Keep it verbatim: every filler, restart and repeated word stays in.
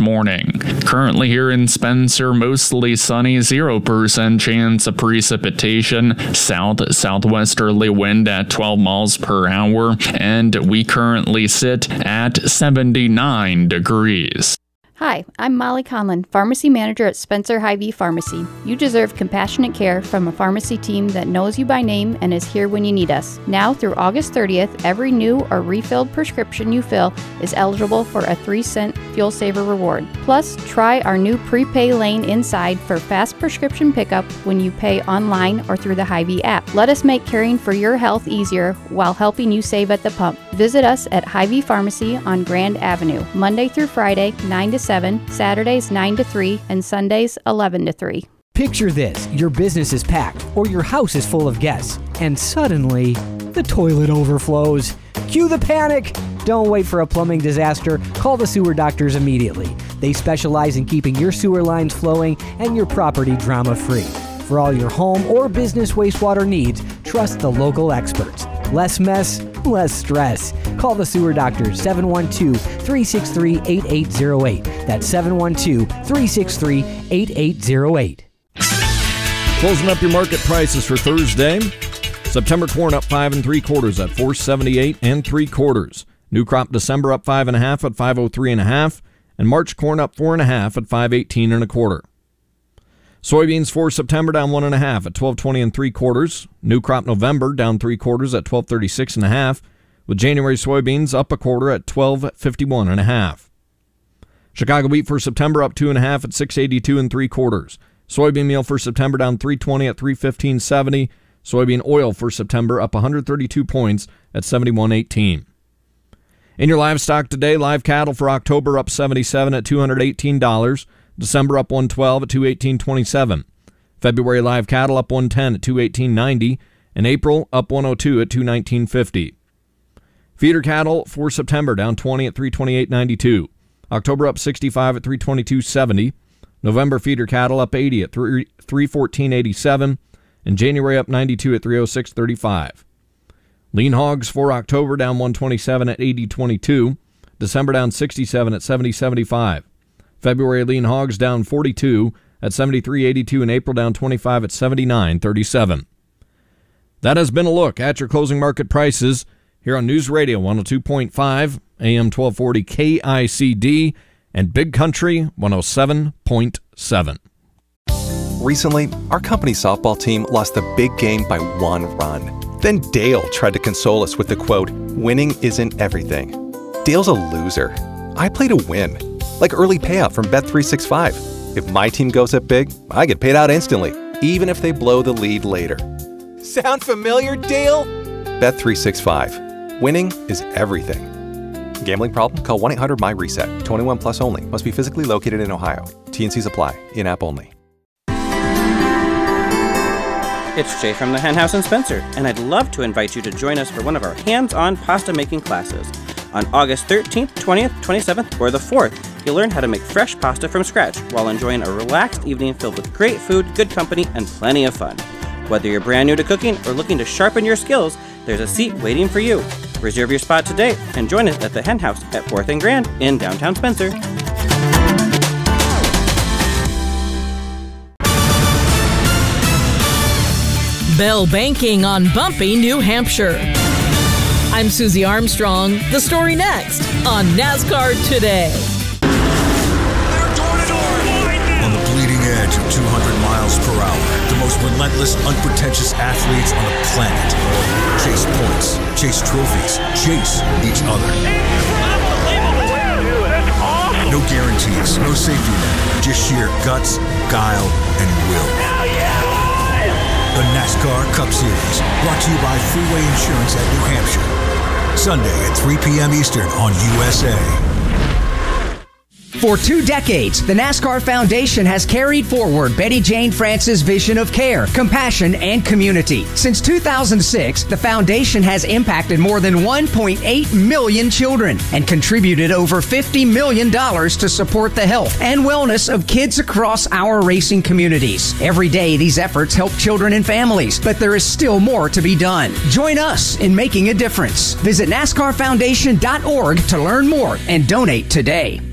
morning. Currently here in Spencer, mostly sunny, zero percent chance of precipitation, south-southwesterly wind at twelve miles per hour, and we currently sit at seventy-nine degrees. Hi, I'm Molly Conlon, Pharmacy Manager at Spencer Hy-Vee Pharmacy. You deserve compassionate care from a pharmacy team that knows you by name and is here when you need us. Now through August thirtieth, every new or refilled prescription you fill is eligible for a three cent Fuel Saver reward. Plus, try our new prepay lane inside for fast prescription pickup when you pay online or through the Hy-Vee app. Let us make caring for your health easier while helping you save at the pump. Visit us at Hy-Vee Pharmacy on Grand Avenue, Monday through Friday, nine to seven, Saturdays nine to three, and Sundays eleven to three. Picture this. Your business is packed or your house is full of guests, and suddenly the toilet overflows. Cue the panic! Don't wait for a plumbing disaster. Call the sewer doctors immediately. They specialize in keeping your sewer lines flowing and your property drama-free. For all your home or business wastewater needs, trust the local experts. Less mess, less stress. Call the sewer doctors, seven one two, three six three, eight eight zero eight. That's seven one two, three six three, eight eight zero eight. Closing up your market prices for Thursday. September corn up five and three quarters at four seventy-eight and three quarters. New crop December up five and a half at five oh three and a half, and March corn up four and a half at five eighteen and a quarter. Soybeans for September down one and a half at twelve twenty and three quarters. New crop November down three quarters at twelve thirty-six and a half, with January soybeans up a quarter at twelve fifty-one and a half. Chicago wheat for September up two and a half at six eighty-two and three quarters. Soybean meal for September down three twenty at three fifteen seventy. Soybean oil for September up one hundred thirty-two points at seventy-one eighteen. In your livestock today, live cattle for October up seventy-seven at two hundred eighteen dollars. December up one twelve at two eighteen twenty-seven. February live cattle up one ten at two eighteen ninety, and April up one oh two at two nineteen fifty. Feeder cattle for September down twenty at three twenty-eight ninety-two. October up sixty-five at three twenty-two seventy. November feeder cattle up eighty at three fourteen eighty-seven, and January up ninety-two at three oh six thirty-five. Lean hogs for October down one twenty-seven at eighty twenty-two. December down sixty-seven at seventy seventy-five. February lean hogs down forty-two at seventy-three eighty-two, and April down twenty-five at seventy-nine thirty-seven. That has been a look at your closing market prices here on News Radio one oh two point five, A M twelve forty K I C D, and Big Country one oh seven point seven. Recently, our company softball team lost the big game by one run. Then Dale tried to console us with the quote, "Winning isn't everything." Dale's a loser. I play to win. Like early payout from Bet three sixty-five. If my team goes up big, I get paid out instantly, even if they blow the lead later. Sound familiar, Dale? Bet three sixty-five. Winning is everything. Gambling problem? Call one eight hundred M Y reset. twenty-one plus only. Must be physically located in Ohio. T and C's apply. In-app only. It's Jay from the Hen House in Spencer, and I'd love to invite you to join us for one of our hands-on pasta making classes. On August thirteenth, twentieth, twenty-seventh, or the fourth, you'll learn how to make fresh pasta from scratch while enjoying a relaxed evening filled with great food, good company, and plenty of fun. Whether you're brand new to cooking or looking to sharpen your skills, there's a seat waiting for you. Reserve your spot today and join us at the Hen House at fourth and Grand in downtown Spencer. Bell Banking on Bumpy, New Hampshire. I'm Susie Armstrong. The story next on NASCAR Today. On the bleeding edge of two hundred miles per hour, the most relentless, unpretentious athletes on the planet chase points, chase trophies, chase each other. No guarantees, no safety net, just sheer guts, guile, and will. The NASCAR Cup Series, brought to you by Freeway Insurance at New Hampshire. Sunday at three p.m. Eastern on U S A. For two decades, the NASCAR Foundation has carried forward Betty Jane France's vision of care, compassion, and community. Since two thousand six, the foundation has impacted more than one point eight million children and contributed over fifty million dollars to support the health and wellness of kids across our racing communities. Every day, these efforts help children and families, but there is still more to be done. Join us in making a difference. Visit NASCAR Foundation dot org to learn more and donate today.